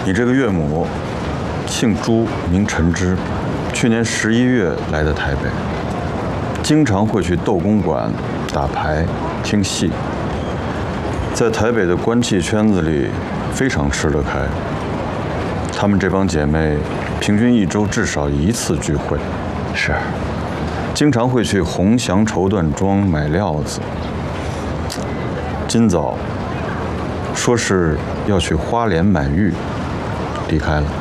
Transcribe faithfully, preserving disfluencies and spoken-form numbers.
你这个岳母姓朱，名陈芝，去年十一月来的台北，经常会去斗公馆打牌、听戏，在台北的官妓圈子里非常吃得开。她们这帮姐妹平均一周至少一次聚会， 是， 经常会去鸿祥绸缎庄买料子。今早说是要去花莲买玉，离开了。